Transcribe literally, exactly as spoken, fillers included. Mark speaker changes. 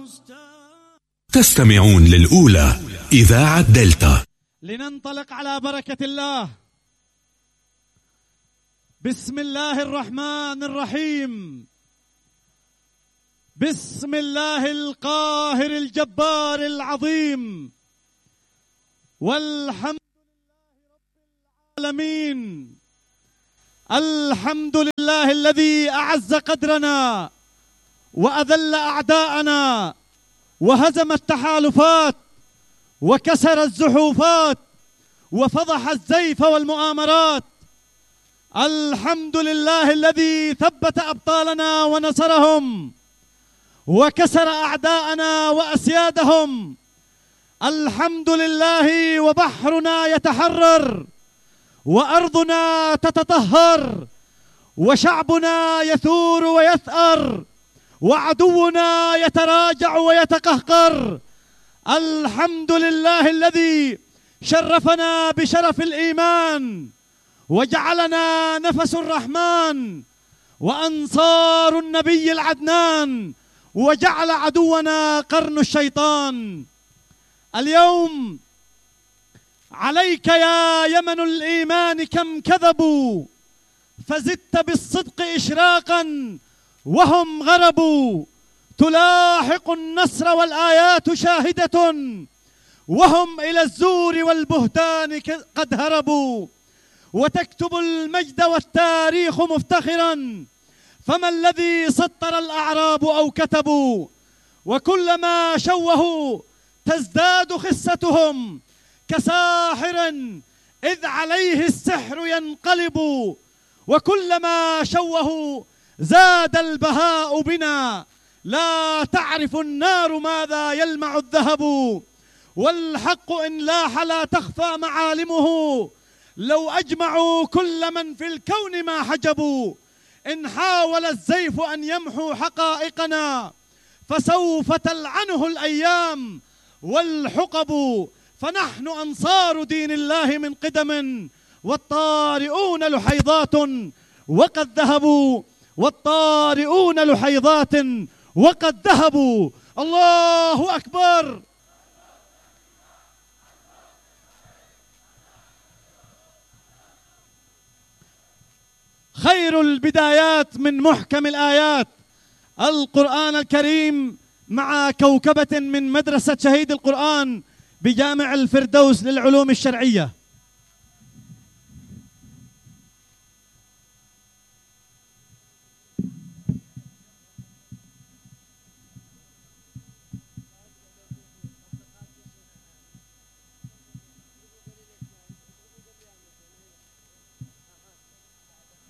Speaker 1: تستمعون للأولى إذاعة دلتا.
Speaker 2: لننطلق على بركة الله. بسم الله الرحمن الرحيم. بسم الله القاهر الجبار العظيم، والحمد لله رب العالمين. الحمد لله الذي أعز قدرنا وأذل أعداءنا وهزم التحالفات وكسر الزحوفات وفضح الزيف والمؤامرات. الحمد لله الذي ثبت أبطالنا ونصرهم وكسر أعداءنا وأسيادهم. الحمد لله وبحرنا يتحرر وأرضنا تتطهر وشعبنا يثور ويثأر وعدونا يتراجع ويتقهقر. الحمد لله الذي شرفنا بشرف الإيمان وجعلنا نفس الرحمن وأنصار النبي العدنان، وجعل عدونا قرن الشيطان. اليوم عليك يا يمن الإيمان كم كذبوا، فزدت بالصدق إشراقا وهم غربوا. تلاحق النصر والآيات شاهدة وهم إلى الزور والبهتان قد هربوا. وتكتب المجد والتاريخ مفتخرا، فما الذي سطر الأعراب أو كتبوا. وكلما شوهوا تزداد خستهم، كساحر إذ عليه السحر ينقلب. وكلما شوهوا زاد البهاء بنا، لا تعرف النار ماذا يلمع الذهب. والحق إن لاح لا تخفى معالمه، لو أجمعوا كل من في الكون ما حجبوا. إن حاول الزيف أن يمحو حقائقنا، فسوف تلعنه الأيام والحقب. فنحن أنصار دين الله من قدم، والطارئون لحيضات وقد ذهبوا. والطارئون لحيضات وقد ذهبوا. الله أكبر. خير البدايات من محكم الآيات، القرآن الكريم مع كوكبة من مدرسة شهيد القرآن بجامع الفردوس للعلوم الشرعية.